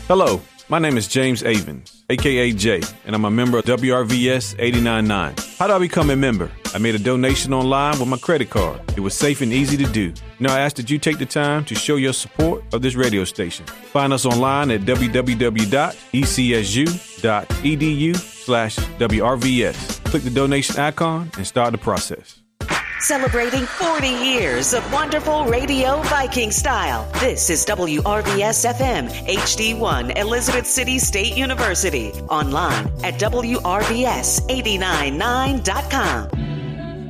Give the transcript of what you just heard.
Hello, my name is James Avens, a.k.a. Jay, and I'm a member of WRVS 89.9. How do I become a member? I made a donation online with my credit card. It was safe and easy to do. I ask that you take the time to show your support of this radio station. Find us online at www.ecsu.edu/WRVS. Click the donation icon and start the process. Celebrating 40 years of wonderful radio Viking style. This is WRVS FM HD1 Elizabeth City State University. Online at WRVS899.com.